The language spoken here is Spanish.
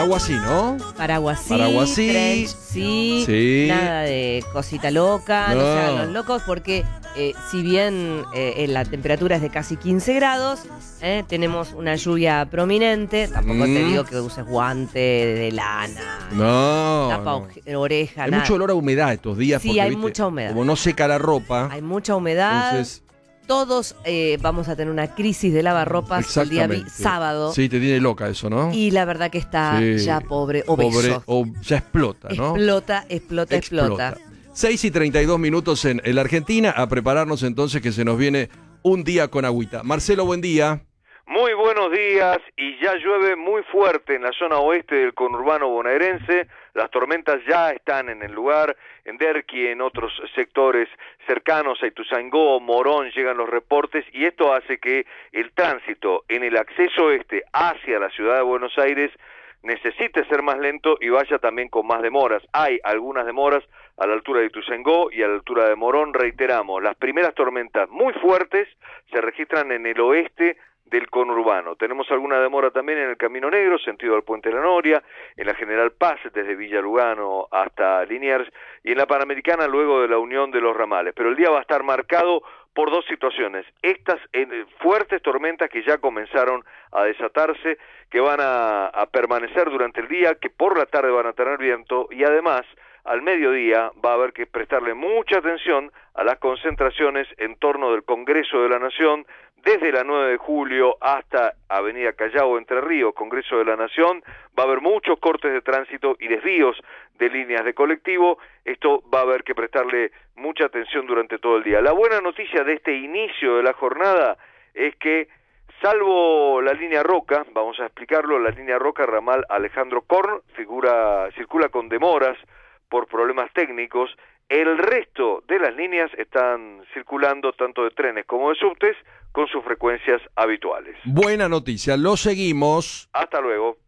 paraguas sí, ¿no? Paraguas sí, Paraguas sí. trench sí, Sí. nada de cosita loca, no, No. se hagan los locos porque si bien la temperatura es de casi 15 grados, tenemos una lluvia prominente, tampoco te digo que uses guante de lana, No. tapa oreja, Hay nada. mucho olor a humedad estos días. Sí, porque, hay ¿viste? mucha humedad. Como no seca la ropa. Hay mucha humedad. Entonces, Todos vamos a tener una crisis de lavarropas el día exactamente. sábado. Sí, te tiene loca eso, ¿no? Y la verdad que está Sí. ya pobre, obeso. O ya explota, ¿no? Explota. 6:32 en la Argentina. A prepararnos entonces que se nos viene un día con agüita. Marcelo, buen día. Muy buenos días, y ya llueve muy fuerte en la zona oeste del conurbano bonaerense. Las tormentas ya están en el lugar, en Derqui, en otros sectores cercanos a Ituzaingó, Morón, llegan los reportes, y esto hace que el tránsito en el acceso este hacia la ciudad de Buenos Aires necesite ser más lento y vaya también con más demoras. Hay algunas demoras a la altura de Ituzaingó y a la altura de Morón. Reiteramos, las primeras tormentas muy fuertes se registran en el oeste del conurbano. Tenemos alguna demora también en el Camino Negro, sentido al Puente de la Noria, en la General Paz, desde Villa Lugano hasta Liniers, y en la Panamericana luego de la unión de los ramales. Pero el día va a estar marcado por dos situaciones. Estas fuertes tormentas que ya comenzaron a desatarse, que van a permanecer durante el día, que por la tarde van a tener viento, y además al mediodía va a haber que prestarle mucha atención a las concentraciones en torno del Congreso de la Nación, desde la 9 de julio hasta Avenida Callao, Entre Ríos, Congreso de la Nación. Va a haber muchos cortes de tránsito y desvíos de líneas de colectivo. Esto va a haber que prestarle mucha atención durante todo el día. La buena noticia de este inicio de la jornada es que, salvo la línea Roca, vamos a explicarlo, la línea Roca ramal Alejandro Korn circula con demoras por problemas técnicos. El resto de las líneas están circulando, tanto de trenes como de subtes, con sus frecuencias habituales. Buena noticia, lo seguimos. Hasta luego.